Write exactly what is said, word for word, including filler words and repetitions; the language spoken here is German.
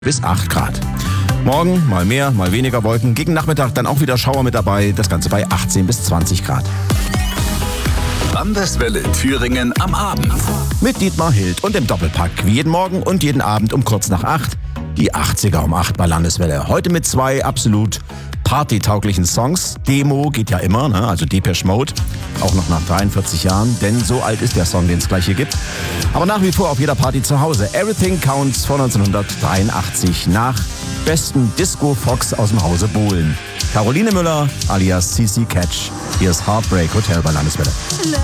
bis acht Grad. Morgen mal mehr, mal weniger Wolken. Gegen Nachmittag dann auch wieder Schauer mit dabei. Das Ganze bei achtzehn bis zwanzig Grad. Landeswelle Thüringen am Abend. Mit Dietmar Hild und dem Doppelpack. Wie jeden Morgen und jeden Abend um kurz nach acht. Die achtziger um acht bei Landeswelle. Heute mit zwei absolut partytauglichen Songs. Demo geht ja immer, ne? Also Depeche Mode. Auch noch nach dreiundvierzig Jahren, denn so alt ist der Song, den es gleich hier gibt. Aber nach wie vor auf jeder Party zu Hause. Everything Counts von neunzehnhundertdreiundachtzig nach besten Disco-Fox aus dem Hause Bohlen. Caroline Müller alias C C Catch. Hier ist Heartbreak Hotel bei Landeswelle.